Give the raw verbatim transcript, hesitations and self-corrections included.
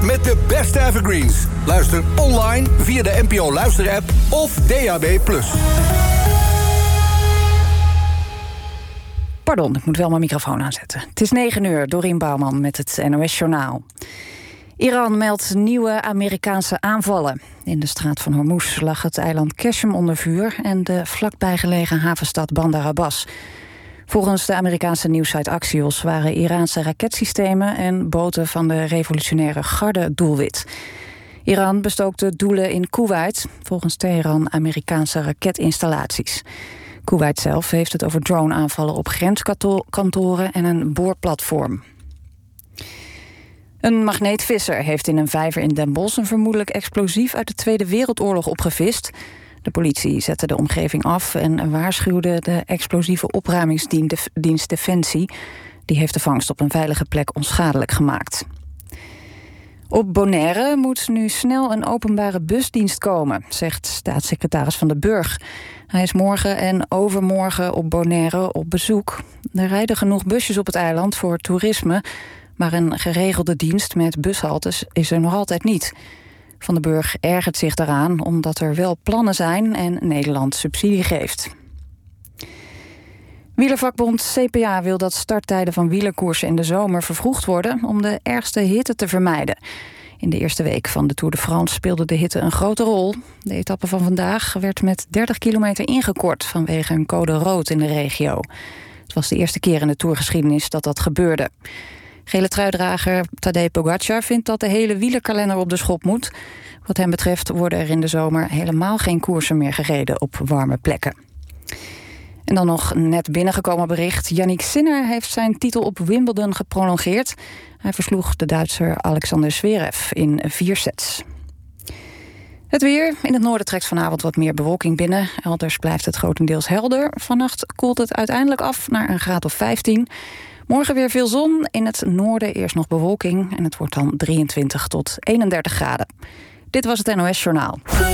met de beste evergreens. Luister online via de N P O Luister-app of D A B plus. Pardon, ik moet wel mijn microfoon aanzetten. Het is negen uur, Dorien Bouwman met het N O S-journaal. Iran meldt nieuwe Amerikaanse aanvallen. In de straat van Hormuz lag het eiland Qeshm onder vuur en de vlakbijgelegen havenstad Bandar Abbas. Volgens de Amerikaanse nieuwssite Axios waren Iraanse raketsystemen en boten van de revolutionaire garde doelwit. Iran bestookte doelen in Koeweit, volgens Teheran Amerikaanse raketinstallaties. Koeweit zelf heeft het over drone-aanvallen op grenskantoren en een boorplatform. Een magneetvisser heeft in een vijver in Den Bosch een vermoedelijk explosief uit de Tweede Wereldoorlog opgevist. De politie zette de omgeving af en waarschuwde de explosieve opruimingsdienst Defensie. Die heeft de vangst op een veilige plek onschadelijk gemaakt. Op Bonaire moet nu snel een openbare busdienst komen, zegt staatssecretaris Van den Burg. Hij is morgen en overmorgen op Bonaire op bezoek. Er rijden genoeg busjes op het eiland voor toerisme, maar een geregelde dienst met bushaltes is er nog altijd niet. Van den Burg ergert zich daaraan omdat er wel plannen zijn en Nederland subsidie geeft. Wielervakbond C P A wil dat starttijden van wielerkoersen in de zomer vervroegd worden om de ergste hitte te vermijden. In de eerste week van de Tour de France speelde de hitte een grote rol. De etappe van vandaag werd met dertig kilometer ingekort vanwege een code rood in de regio. Het was de eerste keer in de Tourgeschiedenis dat dat gebeurde. Gele truidrager Tadej Pogacar vindt dat de hele wielerkalender op de schop moet. Wat hem betreft worden er in de zomer helemaal geen koersen meer gereden op warme plekken. En dan nog net binnengekomen bericht. Yannick Sinner heeft zijn titel op Wimbledon geprolongeerd. Hij versloeg de Duitser Alexander Zverev in vier sets. Het weer. In het noorden trekt vanavond wat meer bewolking binnen. Elders blijft het grotendeels helder. Vannacht koelt het uiteindelijk af naar een graad of vijftien. Morgen weer veel zon. In het noorden eerst nog bewolking. En het wordt dan drieëntwintig tot eenendertig graden. Dit was het N O S-journaal.